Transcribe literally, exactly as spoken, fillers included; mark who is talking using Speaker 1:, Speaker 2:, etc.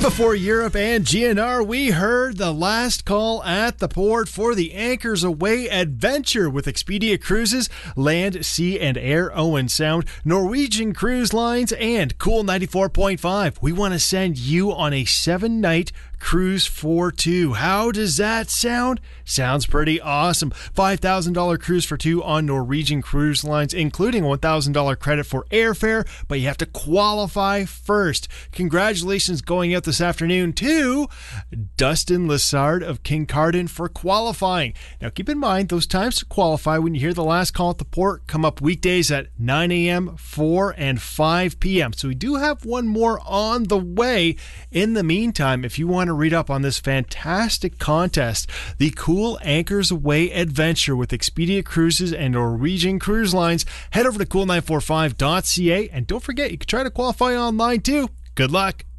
Speaker 1: Before Europe and G N R, we heard the last call at the port for the Anchors Away adventure with Expedia Cruises, Land, Sea, and Air Owen Sound, Norwegian Cruise Lines, and Cool ninety-four point five. We want to send you on a seven-night cruise for two. How does that sound? Sounds pretty awesome. five thousand dollars cruise for two on Norwegian Cruise Lines, including one thousand dollars credit for airfare, but you have to qualify first. Congratulations going out this afternoon to Dustin Lessard of Kincardine for qualifying. Now keep in mind, those times to qualify when you hear the last call at the port come up weekdays at nine a.m., four, and five p.m. So we do have one more on the way. In the meantime, if you want to read up on this fantastic contest, the Cool Anchors Away adventure with Expedia Cruises and Norwegian Cruise Lines, head over to cool nine four five dot c a, and don't forget, you can try to qualify online too. Good luck.